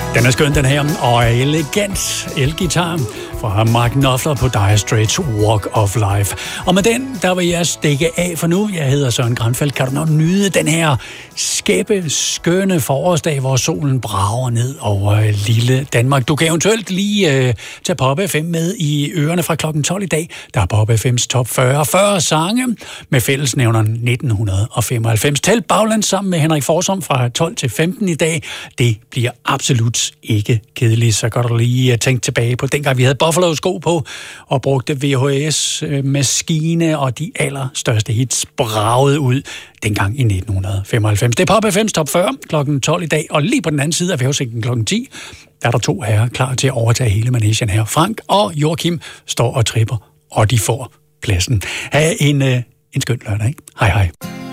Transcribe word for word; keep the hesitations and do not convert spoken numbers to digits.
Den er skøn, den her, og elegant elgitar fra Mark Knopfler på Dire Straits' Walk of Life. Og med den, der vil jeg stikke af for nu. Jeg hedder Søren Granfeldt. Kan du nok nyde den her skæppe, skønne forårsdag, hvor solen brager ned over lille Danmark. Du kan eventuelt lige øh, tage Pop F M med i ørerne fra klokken tolv i dag. Der er Pop F M's top fyrre. fyrre sange med fællesnævneren nitten femoghalvfems. Tæl baglands sammen med Henrik Forsum fra tolv til femten i dag. Det bliver absolut ikke kedeligt. Så kan du lige tænke tilbage på dengang vi havde Buffalo sko på og brugte V H S-maskine, og de allerstørste hits bragede ud dengang i nitten femoghalvfems. Det er Pop F M's top fyrre klokken tolv i dag, og lige på den anden side af vejrudsigten klokken ti, der er der to herrer klar til at overtage hele managen her. Frank og Joachim står og tripper, og de får pladsen. Ha' en, en skøn lørdag, ikke? Hej hej.